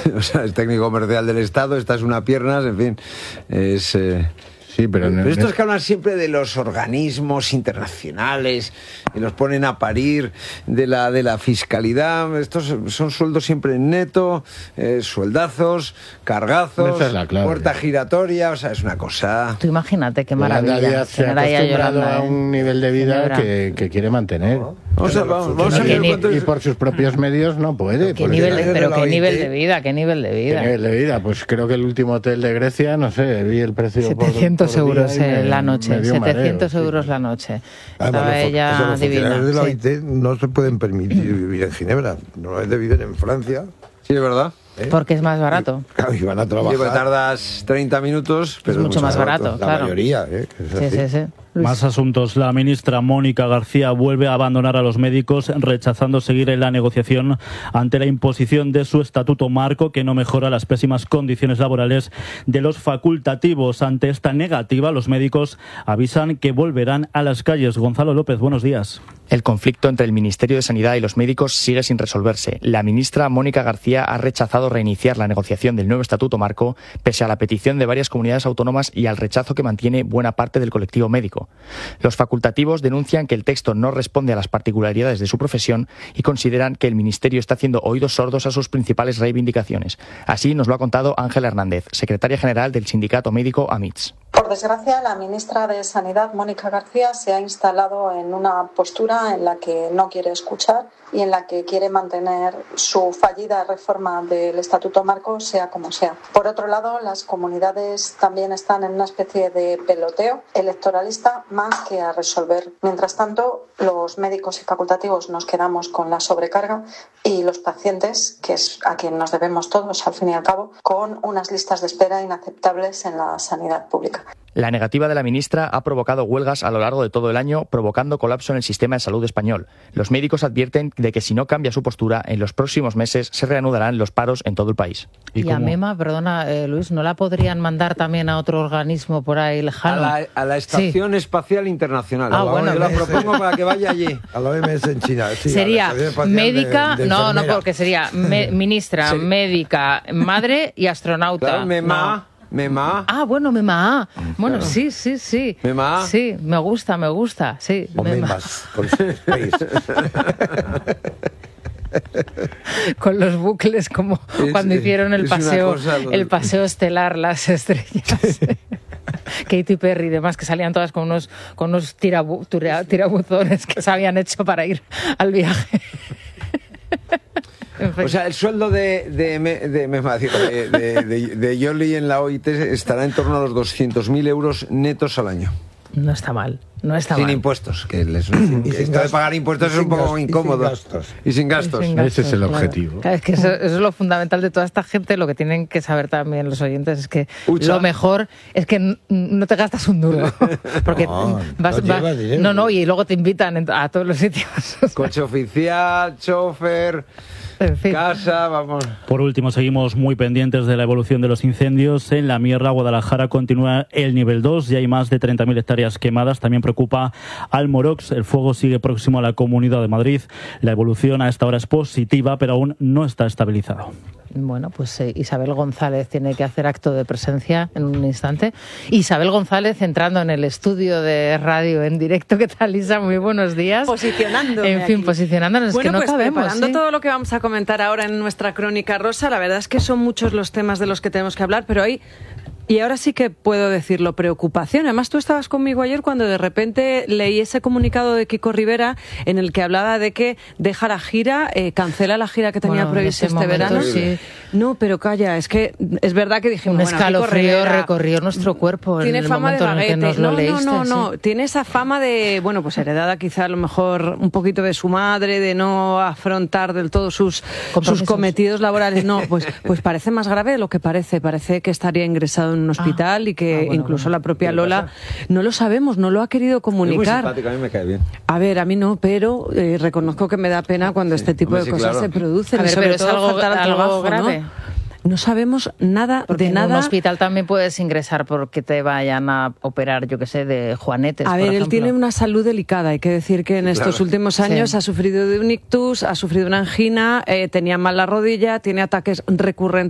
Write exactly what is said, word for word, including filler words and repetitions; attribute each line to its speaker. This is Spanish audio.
Speaker 1: O sea, es técnico comercial del Estado, esta es una piernas, en fin, es... Eh...
Speaker 2: Sí, pero,
Speaker 1: pero
Speaker 2: no,
Speaker 1: estos
Speaker 2: no...
Speaker 1: que hablan siempre de los organismos internacionales y los ponen a parir de la de la fiscalidad, estos son sueldos siempre en neto, eh, sueldazos, cargazos,
Speaker 2: es la clave,
Speaker 1: puerta
Speaker 2: ya.
Speaker 1: giratoria, o sea, es una cosa...
Speaker 3: Tú imagínate qué maravilla.
Speaker 2: Yolanda se ha acostumbrado a un nivel de vida que, que quiere mantener.
Speaker 1: No. Vamos a, vamos, vamos a
Speaker 2: ver
Speaker 1: ver
Speaker 2: cuántos... Y por sus propios medios no puede.
Speaker 3: ¿Qué nivel de, pero qué nivel de vida, qué nivel de vida.
Speaker 2: ¿Qué nivel de vida? Pues creo que el último hotel de Grecia, no sé, vi el precio
Speaker 3: setecientos
Speaker 2: por, por
Speaker 3: euros
Speaker 2: me,
Speaker 3: la noche, setecientos
Speaker 2: mareo,
Speaker 3: euros
Speaker 2: sí.
Speaker 3: la noche.
Speaker 4: Además,
Speaker 3: Estaba
Speaker 4: los,
Speaker 3: ella
Speaker 4: o sea, los
Speaker 3: divina.
Speaker 4: funcionarios de la
Speaker 3: Sí.
Speaker 4: O I T no se pueden permitir vivir en Ginebra, normalmente viven en Francia.
Speaker 1: Sí, es verdad.
Speaker 3: ¿Eh? Porque es más barato.
Speaker 4: Y, y van a trabajar.
Speaker 1: Sí, tardas treinta minutos, pero
Speaker 3: es mucho, mucho más barato, barato
Speaker 4: la
Speaker 3: claro.
Speaker 4: mayoría, ¿eh?
Speaker 3: Sí, sí, sí. Luis.
Speaker 5: Más asuntos. La ministra Mónica García vuelve a abandonar a los médicos, rechazando seguir en la negociación ante la imposición de su estatuto marco, que no mejora las pésimas condiciones laborales de los facultativos. Ante esta negativa, los médicos avisan que volverán a las calles. Gonzalo López, buenos días.
Speaker 6: El conflicto entre el Ministerio de Sanidad y los médicos sigue sin resolverse. La ministra Mónica García ha rechazado reiniciar la negociación del nuevo estatuto marco, pese a la petición de varias comunidades autónomas y al rechazo que mantiene buena parte del colectivo médico. Los facultativos denuncian que el texto no responde a las particularidades de su profesión y consideran que el Ministerio está haciendo oídos sordos a sus principales reivindicaciones. Así nos lo ha contado Ángela Hernández, secretaria general del sindicato médico AMITS.
Speaker 7: Por desgracia, la ministra de Sanidad, Mónica García, se ha instalado en una postura en la que no quiere escuchar y en la que quiere mantener su fallida reforma del Estatuto Marco, sea como sea. Por otro lado, las comunidades también están en una especie de peloteo electoralista más que a resolver. Mientras tanto, los médicos y facultativos nos quedamos con la sobrecarga y los pacientes, que es a quien nos debemos todos al fin y al cabo, con unas listas de espera inaceptables en la sanidad pública.
Speaker 6: La negativa de la ministra ha provocado huelgas a lo largo de todo el año, provocando colapso en el sistema de salud español. Los médicos advierten de que si no cambia su postura, en los próximos meses se reanudarán los paros en todo el país.
Speaker 3: Y, y a MEMA, perdona, eh, Luis, ¿no la podrían mandar también a otro organismo por ahí lejano?
Speaker 1: A la, a la Estación sí. Espacial Internacional.
Speaker 3: Ah, bueno,
Speaker 1: yo la propongo para que vaya allí.
Speaker 4: A la O M S en China. Sí,
Speaker 3: sería médica, de, de no, no, porque sería me, ministra, sí. médica, madre y astronauta.
Speaker 1: Claro, MEMA.
Speaker 3: No.
Speaker 1: Mema.
Speaker 3: Ah, bueno, Mema. Bueno, claro. sí, sí, sí.
Speaker 1: Mema.
Speaker 3: Sí, me gusta, me gusta, sí.
Speaker 4: O Memas. Con space.
Speaker 3: Con los bucles como es, cuando hicieron el paseo, cosa, el paseo estelar, las estrellas. Katy Perry y demás, que salían todas con unos, con unos tirabu, tira, tirabuzones que se habían hecho para ir al viaje.
Speaker 1: O sea, el sueldo de de, de, de, de, de, de Yoli en la O I T estará en torno a los doscientos mil euros netos al año.
Speaker 3: No está mal, no está
Speaker 1: sin
Speaker 3: mal.
Speaker 1: Sin impuestos, que les, y esto gastos, de pagar impuestos es un poco incómodo.
Speaker 4: Y sin gastos.
Speaker 1: Y sin gastos.
Speaker 3: Y sin gastos
Speaker 2: Ese es el
Speaker 3: claro.
Speaker 2: objetivo.
Speaker 3: Claro, es que eso, eso es lo fundamental de toda esta gente. Lo que tienen que saber también los oyentes es que Ucha. lo mejor es que no te gastas un duro. Porque
Speaker 4: no,
Speaker 3: vas,
Speaker 4: no,
Speaker 3: vas, no, no, y luego te invitan a todos los sitios.
Speaker 1: Coche oficial, chofer... En fin. Casa, vamos.
Speaker 5: Por último, seguimos muy pendientes de la evolución de los incendios. En la Mierra, Guadalajara, continúa el nivel dos y hay más de treinta mil hectáreas quemadas. También preocupa Almorox. El fuego sigue próximo a la Comunidad de Madrid. La evolución a esta hora es positiva, pero aún no está estabilizado.
Speaker 3: Bueno, pues eh, Isabel González tiene que hacer acto de presencia en un instante. Isabel González entrando en el estudio de radio en directo. ¿Qué tal, Isa? Muy buenos días.
Speaker 8: Posicionándome
Speaker 3: En fin,
Speaker 8: aquí.
Speaker 3: posicionándonos,
Speaker 8: bueno,
Speaker 3: que no
Speaker 8: pues
Speaker 3: cabemos.
Speaker 8: Preparando
Speaker 3: ¿sí?
Speaker 8: todo lo que vamos a comentar ahora en nuestra crónica rosa, la verdad es que son muchos los temas de los que tenemos que hablar, pero hoy... Y ahora sí que puedo decirlo, preocupación. Además, tú estabas conmigo ayer cuando de repente leí ese comunicado de Kiko Rivera en el que hablaba de que deja la gira, eh, cancela la gira que tenía bueno, prevista este momento, verano.
Speaker 3: Sí.
Speaker 8: No, pero calla, es que es verdad que dijimos...
Speaker 3: Un
Speaker 8: bueno,
Speaker 3: escalofrío recorrió nuestro cuerpo
Speaker 8: tiene
Speaker 3: en el
Speaker 8: fama
Speaker 3: momento
Speaker 8: de baguete.
Speaker 3: en el que nos
Speaker 8: no,
Speaker 3: lo leíste.
Speaker 8: No, no, no,
Speaker 3: sí.
Speaker 8: tiene esa fama de, bueno, pues heredada quizá a lo mejor un poquito de su madre, de no afrontar del todo sus, sus cometidos laborales. No, pues, pues parece más grave de lo que parece. Parece que estaría ingresado en un hospital ah. y que Ah, bueno, incluso bueno. la propia Lola no lo sabemos, no lo ha querido comunicar.
Speaker 1: Es muy simpática, a mí me cae bien.
Speaker 8: A ver, a mí no, pero eh, reconozco que me da pena cuando sí, este tipo
Speaker 1: hombre,
Speaker 8: de
Speaker 1: sí,
Speaker 8: cosas
Speaker 1: claro.
Speaker 8: se producen.
Speaker 3: A ver,
Speaker 8: y sobre
Speaker 3: pero
Speaker 8: todo
Speaker 3: es algo,
Speaker 8: faltar al
Speaker 3: algo
Speaker 8: trabajo,
Speaker 3: grave.
Speaker 8: ¿no? No sabemos nada
Speaker 3: porque
Speaker 8: de
Speaker 3: en
Speaker 8: nada.
Speaker 3: En un hospital también puedes ingresar porque te vayan a operar, yo que sé, de juanetes.
Speaker 8: A ver,
Speaker 3: por
Speaker 8: él tiene una salud delicada. Hay que decir que en
Speaker 1: sí,
Speaker 8: estos
Speaker 1: claro.
Speaker 8: últimos años sí. ha sufrido de un ictus, ha sufrido una angina, eh, tenía mal la rodilla, tiene ataques recurrentes